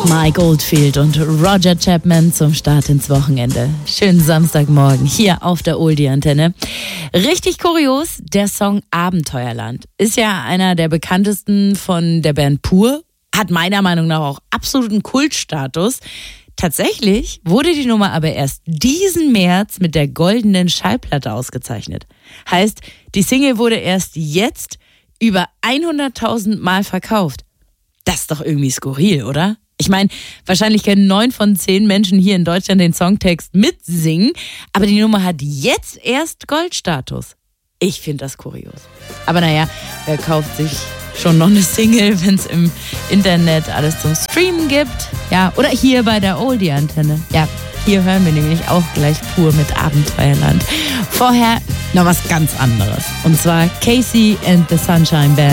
Mike Oldfield und Roger Chapman zum Start ins Wochenende. Schönen Samstagmorgen hier auf der Oldie-Antenne. Richtig kurios, der Song Abenteuerland ist ja einer der bekanntesten von der Band Pur, hat meiner Meinung nach auch absoluten Kultstatus. Tatsächlich wurde die Nummer aber erst diesen März mit der goldenen Schallplatte ausgezeichnet. Heißt, die Single wurde erst jetzt über 100.000 Mal verkauft. Das ist doch irgendwie skurril, oder? Ich meine, wahrscheinlich können 9 von 10 Menschen hier in Deutschland den Songtext mitsingen, aber die Nummer hat jetzt erst Goldstatus. Ich finde das kurios. Aber naja, wer kauft sich schon noch eine Single, wenn es im Internet alles zum Streamen gibt? Ja, oder hier bei der Oldie-Antenne. Ja, hier hören wir nämlich auch gleich Pur mit Abenteuerland. Vorher noch was ganz anderes. Und zwar Casey and the Sunshine Band.